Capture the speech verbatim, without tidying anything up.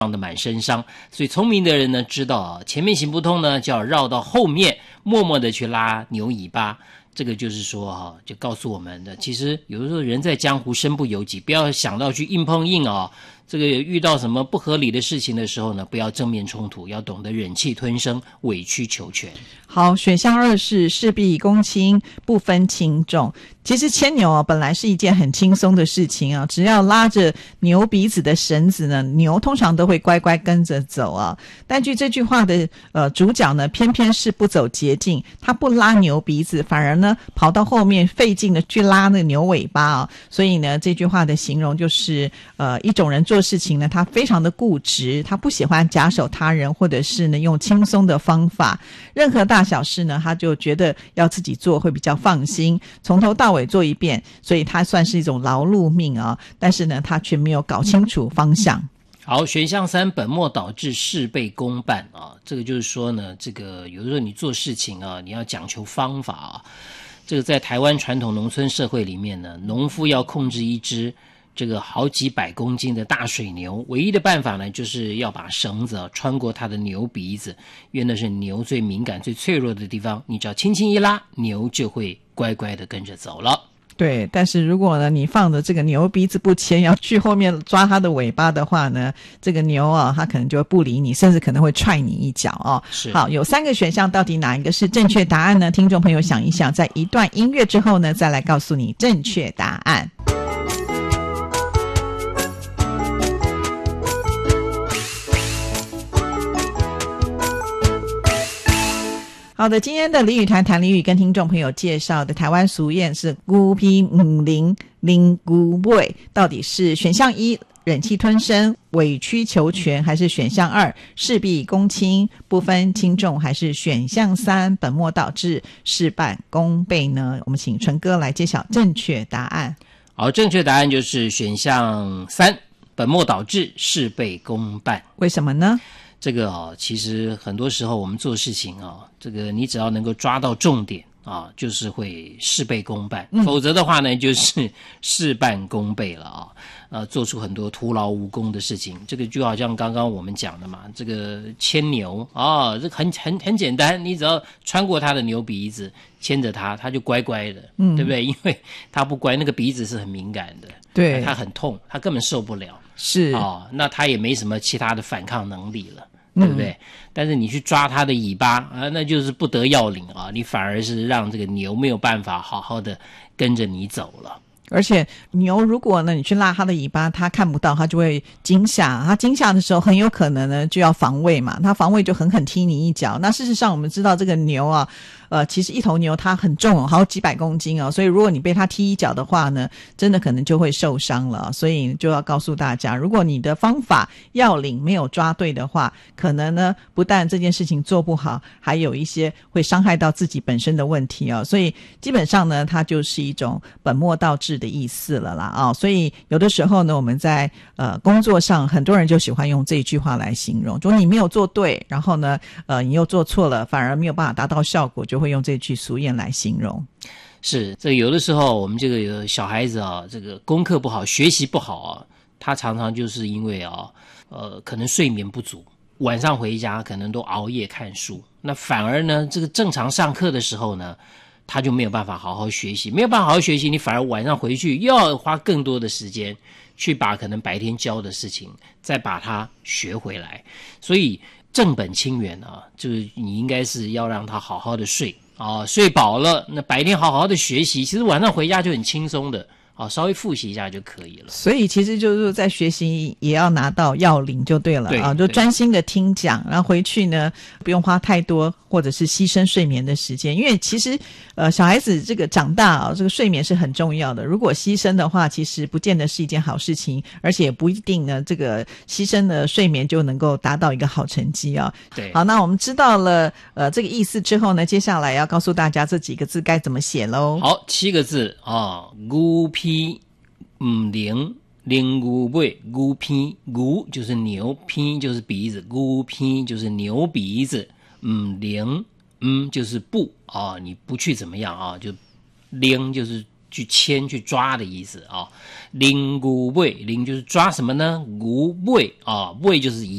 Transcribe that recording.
的满身伤，所以聪明的人呢知道啊，前面行不通呢，就要绕到后面，默默的去拉牛尾巴。这个就是说哈、啊，就告诉我们的，其实有的时候人在江湖身不由己，不要想到去硬碰硬啊。这个遇到什么不合理的事情的时候呢，不要正面冲突，要懂得忍气吞声，委曲求全。 好，选项二是事必躬亲，不分轻重。其实牵牛啊，本来是一件很轻松的事情啊，只要拉着牛鼻子的绳子呢，牛通常都会乖乖跟着走啊。但据这句话的呃主角呢，偏偏是不走捷径，他不拉牛鼻子，反而呢跑到后面费劲的去拉那个牛尾巴啊。所以呢，这句话的形容就是呃一种人做事情呢，他非常的固执，他不喜欢假手他人，或者是呢用轻松的方法，任何大小事呢，他就觉得要自己做会比较放心，从头到尾做一遍，所以他算是一种劳碌命啊。但是呢，他却没有搞清楚方向。 好，选项三，本末倒置，事倍功半啊。这个就是说呢，这个有的时候你做事情啊，你要讲求方法啊。这个在台湾传统农村社会里面呢，农夫要控制一只这个好几百公斤的大水牛，唯一的办法呢，就是要把绳子啊穿过它的牛鼻子，因为那是牛最敏感、最脆弱的地方。你只要轻轻一拉，牛就会乖乖的跟着走了。 对，但是如果呢你放着这个牛鼻子不牵，要去后面抓它的尾巴的话呢，这个牛啊，它可能就会不理你，甚至可能会踹你一脚哦。 是。 好，有三个选项，到底哪一个是正确答案呢？听众朋友想一想，在一段音乐之后呢，再来告诉你正确答案。好的，今天的俚语谈谈俚语，跟听众朋友介绍的台湾俗谚是孤僻五零零孤尾，到底是选项一忍气吞声委曲求全，还是选项二事必躬亲不分轻重，还是选项三本末倒置事半功倍呢？我们请纯哥来揭晓正确答案。 好，正确答案就是选项三，本末倒置事倍功半。 为什么呢？ 这个啊，其实很多时候我们做事情啊，这个你只要能够抓到重点啊，就是会事倍功半，嗯、否则的话呢，就是事半功倍了啊。呃，做出很多徒劳无功的事情。这个就好像刚刚我们讲的嘛，这个牵牛啊，这很很很简单，你只要穿过它的牛鼻子，牵着它，它就乖乖的，嗯，对不对？因为它不乖，那个鼻子是很敏感的， 对， 它很痛，它根本受不了。 是哦，那他也没什么其他的反抗能力了，对不对？嗯、但是你去抓他的尾巴啊，那就是不得要领啊，你反而是让这个牛没有办法好好的跟着你走了。 而且牛如果呢你去拉它的尾巴，它看不到，它就会惊吓，它惊吓的时候很有可能呢就要防卫嘛，它防卫就狠狠踢你一脚。那事实上我们知道这个牛啊，呃，其实一头牛它很重，好几百公斤哦，所以如果你被它踢一脚的话呢，真的可能就会受伤了。所以就要告诉大家，如果你的方法要领没有抓对的话，可能呢不但这件事情做不好，还有一些会伤害到自己本身的问题哦。所以基本上呢，它就是一种本末倒置的意思了啦啊、哦。所以有的时候呢，我们在呃工作上，很多人就喜欢用这一句话来形容，就你没有做对，然后呢呃你又做错了，反而没有办法达到效果，就会用这句俗谚来形容。 是，这有的时候我们这个有小孩子啊，这个功课不好，学习不好啊，他常常就是因为啊，呃，可能睡眠不足，晚上回家可能都熬夜看书，那反而呢，这个正常上课的时候呢，他就没有办法好好学习，没有办法好好学习，你反而晚上回去又要花更多的时间去把可能白天教的事情再把它学回来，所以正本清源啊，就是你应该是要让他好好的睡啊，睡饱了，那白天好好的学习，其实晚上回家就很轻松的，啊，稍微复习一下就可以了。 所以其实就是在学习也要拿到要领就对了对啊，就专心的听讲，然后回去呢不用花太多或者是牺牲睡眠的时间，因为其实呃小孩子这个长大啊，这个睡眠是很重要的，如果牺牲的话，其实不见得是一件好事情，而且也不一定呢这个牺牲的睡眠就能够达到一个好成绩啊。 对， 好，那我们知道了呃这个意思之后呢，接下来要告诉大家这几个字该怎么写咯。 好，七个字啊，牛鼻唔灵，灵牛尾，牛鼻，牛就是牛，鼻就是鼻子，牛鼻就是牛鼻子，唔灵，嗯就是不啊，你不去怎么样啊，就灵就是去牵去抓的意思啊。拎牛尾，拎就是抓什么呢？牛尾啊，尾就是